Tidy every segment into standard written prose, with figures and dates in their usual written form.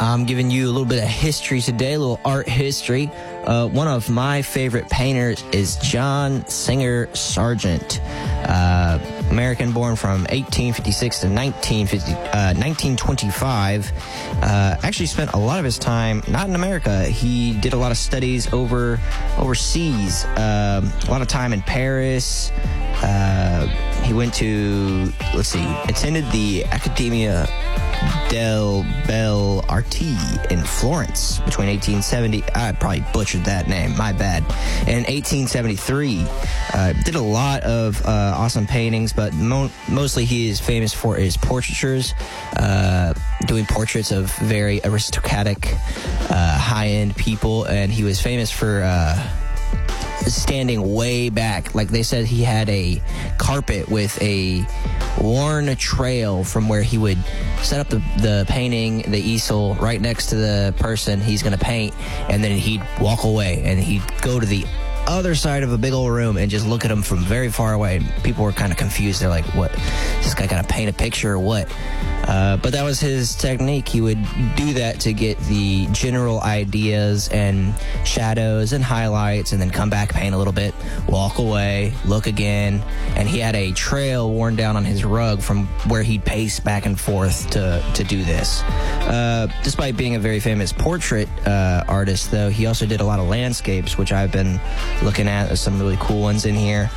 I'm giving you a little bit of history today, a little art history. One of my favorite painters is John Singer Sargent. American, born from 1856 to 1925. Actually spent a lot of his time not in America. He did a lot of studies overseas. A lot of time in Paris. He went to, attended the Accademia del Belle Arti in Florence between 1870, I probably butchered that name, my bad, and 1873. Did a lot of awesome paintings, but mostly he is famous for his portraitures, doing portraits of very aristocratic, high-end people, and he was famous for standing way back. Like they said, he had a carpet with a worn trail from where he would set up the painting, the easel, right next to the person he's going to paint, and then he'd walk away and he'd go to the other side of a big old room and just look at him from very far away. People were kind of confused. They're like, what? This guy got to paint a picture or what? But that was his technique. He would do that to get the general ideas and shadows and highlights, and then come back, paint a little bit, walk away, look again. And he had a trail worn down on his rug from where he'd pace back and forth to do this. Despite being a very famous portrait artist, though, he also did a lot of landscapes, which I've been looking at. There's some really cool ones in here.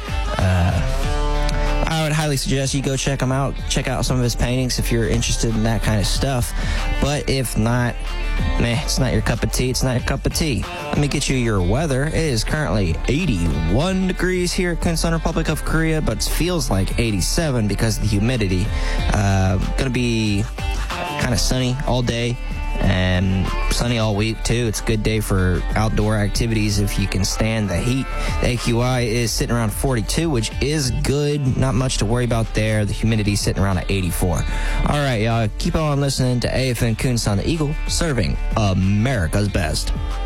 I would highly suggest you go check him out. Check out some of his paintings if you're interested in that kind of stuff. But if not, it's not your cup of tea. It's not your cup of tea. Let me get you your weather. It is currently 81 degrees here at Kunsan Republic of Korea, but it feels like 87 because of the humidity. Gonna be kind of sunny all day and sunny all week too. It's a good day for outdoor activities if you can stand the heat. The AQI is sitting around 42, which is good. Not much to worry about there. The humidity is sitting around at 84. All right, y'all, keep on listening to AFN Kunsan the Eagle, serving America's best.